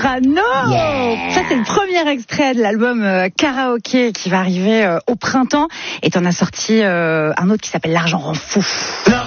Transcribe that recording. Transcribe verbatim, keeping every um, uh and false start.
Soprano. Yeah. Ça, c'est le premier extrait de l'album euh, Karaoké qui va arriver euh, au printemps. Et t'en as sorti euh, un autre qui s'appelle L'argent rend fou.